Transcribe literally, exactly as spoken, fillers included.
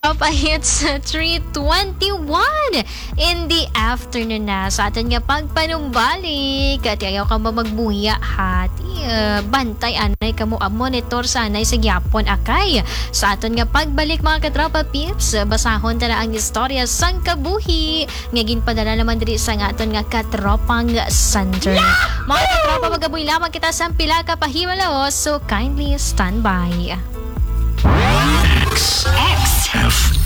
Papa Hits three twenty-one in the afternoon na sa atin nga pagpanumbalik at ayaw ka ba magbuya ha uh, bantay anay ka mo monitor sanay sa gyapon akay sa aton nga pagbalik mga katropa pips basahon tala ang istorya sang kabuhi nga ginpadala naman diri sa aton nga katropang center. Yeah! Mga katropa magabuy lamang kita sa pila ka pahimalo so kindly stand by. X F